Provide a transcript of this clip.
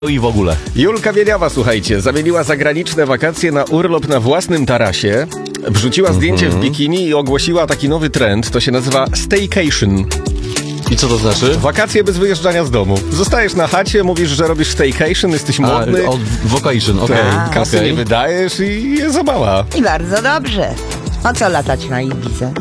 i w ogóle. Julka Wieniawa, słuchajcie, zamieniła zagraniczne wakacje na urlop na własnym tarasie. Wrzuciła zdjęcie w bikini i ogłosiła taki nowy trend. To się nazywa staycation. I co to znaczy? Wakacje bez wyjeżdżania z domu. Zostajesz na chacie, mówisz, że robisz staycation, jesteś modny. Vocation, okej. Kasy nie wydajesz i jest zabawa. I bardzo dobrze. Po co latać na Ibizę?